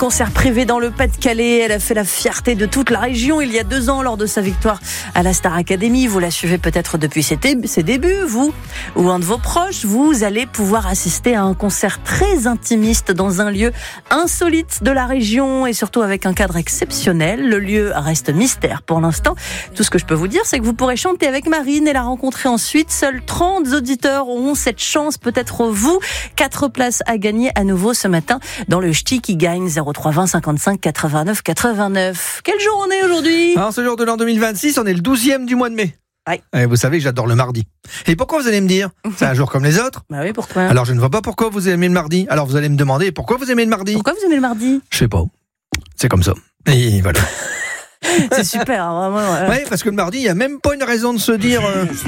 concert privé dans le Pas-de-Calais. Elle a fait la fierté de toute la région il y a 2 ans lors de sa victoire à la Star Academy. Vous la suivez peut-être depuis ses débuts, vous ou un de vos proches. Vous allez pouvoir assister à un concert très intimiste dans un lieu insolite de la région et surtout avec un cadre exceptionnel. Le lieu reste mystère pour l'instant. Tout ce que je peux vous dire, c'est que vous pourrez chanter avec Marine et la rencontrer ensuite. Seuls 30 auditeurs auront cette chance, peut-être vous. 4 places à gagner à nouveau ce matin dans le ch'ti qui gagne 03 20 55 89 89. Quel jour on est aujourd'hui ? Alors ce jour de l'an 2026, on est le 12e du mois de mai. Aïe. Et vous savez que j'adore le mardi. Et pourquoi vous allez me dire ? C'est un jour comme les autres ? Bah oui, pourquoi ? Alors je ne vois pas pourquoi vous aimez le mardi. Alors vous allez me demander pourquoi vous aimez le mardi ? Pourquoi vous aimez le mardi ? Je sais pas. C'est comme ça. Et voilà. C'est super, hein, vraiment. Ouais, parce que le mardi, il n'y a même pas une raison de se dire...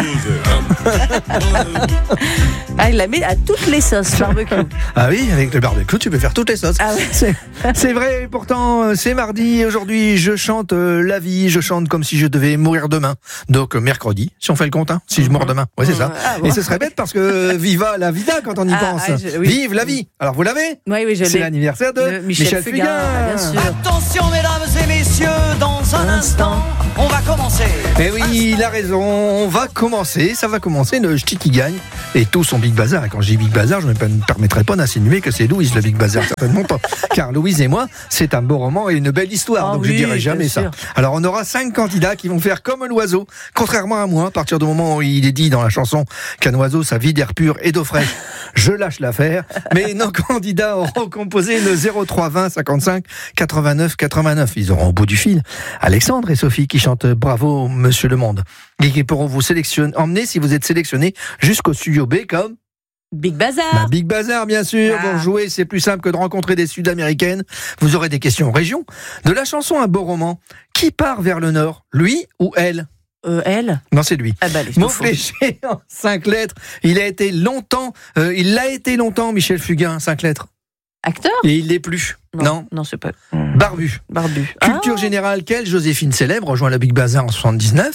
Ah, il la met à toutes les sauces, barbecue. Ah oui, avec le barbecue, tu peux faire toutes les sauces. Ah ouais. C'est vrai, pourtant, c'est mardi. Et aujourd'hui, je chante la vie. Je chante comme si je devais mourir demain. Donc, mercredi, si on fait le compte, hein, si je meurs demain. Oui, c'est ça. Ah bon. Et ce serait bête parce que viva la vida quand on y pense. Oui. Vive la vie. Alors, vous l'avez ? Oui, je l'ai. C'est l'anniversaire de Michel Fugain. Bien sûr. Attention mesdames et messieurs, dans un instant, on va commencer. Eh oui, il a raison, on va commencer, ça va commencer, le ch'ti qui gagne, et tout son Big Bazar. Et quand je dis Big Bazar, je ne me permettrai pas d'insinuer que c'est Louise le Big Bazar, certainement pas. Car Louise et moi, c'est un beau roman et une belle histoire, donc je dirai jamais ça. Alors on aura 5 candidats qui vont faire comme l'oiseau, contrairement à moi, à partir du moment où il est dit dans la chanson qu'un oiseau, ça vit d'air pur et d'eau fraîche, je lâche l'affaire. Mais nos candidats auront composé le 03 20 55 89 89. Ils auront au bout du fil Alexandre et Sophie qui chantent Bravo Monsieur le Monde et qui pourront vous emmener si vous êtes sélectionné jusqu'au studio B comme Big Bazar. Big Bazar, bien sûr. Pour jouer, c'est plus simple que de rencontrer des Sud-Américaines. Vous aurez des questions région. De la chanson Un beau roman, qui part vers le nord, lui ou elle ? Elle ? Non, c'est lui. Ah bah, Mot fléché en 5 lettres. Il l'a été longtemps, Michel Fugain, 5 lettres. Acteur ? Et il l'est plus. Non, c'est pas. Barbu. Culture générale, quelle Joséphine célèbre rejoint le Big Bazar en 79 ?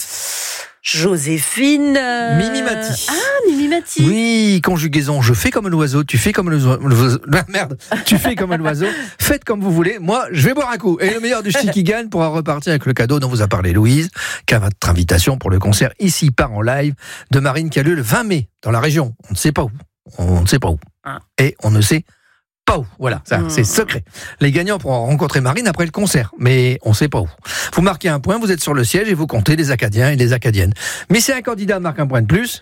Joséphine. Mimi Mati. Ah, Mimi Mati. Oui, conjugaison. Je fais comme l'oiseau, tu fais comme l'oiseau. Merde, tu fais comme l'oiseau. Faites comme vous voulez. Moi, je vais boire un coup. Et le meilleur du ch'ti qui gagne pourra repartir avec le cadeau dont vous a parlé Louise, qu'à votre invitation pour le concert Ici part en live de Marine qui a lieu le 20 mai dans la région. On ne sait pas où. Et on ne sait pas où. Voilà, ça, c'est secret. Les gagnants pourront rencontrer Marine après le concert, mais on ne sait pas où. Vous marquez un point, vous êtes sur le siège et vous comptez les Acadiens et les Acadiennes. Mais si un candidat marque un point de plus...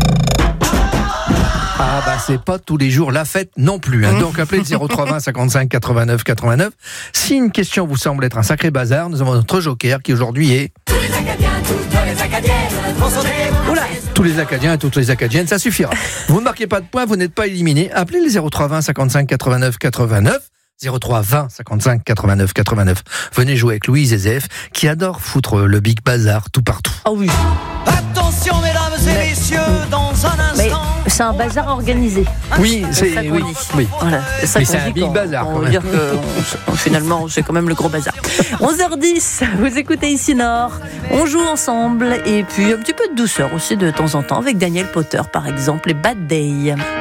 Ah bah c'est pas tous les jours la fête non plus. Hein. Donc appelez le 03 20 55 89 89. Si une question vous semble être un sacré bazar, nous avons notre joker qui aujourd'hui est... Tous les Acadiens, toutes les Acadiennes, Oula, tous les Acadiens et toutes les Acadiennes, ça suffira. Vous ne marquez pas de points, vous n'êtes pas éliminé. Appelez le 03 20 55 89 89. 03 20 55 89 89. Venez jouer avec Louise et Zef qui adore foutre le Big Bazar tout partout. Ah oui. Attention mesdames et messieurs, dans un instant. Mais c'est un bazar organisé. Oui, c'est ça qu'on oui, dit. oui. Voilà, c'est ça Mais qu'on c'est un dit big quand bazar, on quand veut même. dire que finalement c'est quand même le gros bazar. 11h10, vous écoutez Ici Nord. On joue ensemble et puis un petit peu de douceur aussi de temps en temps avec Daniel Potter par exemple et Bad Day.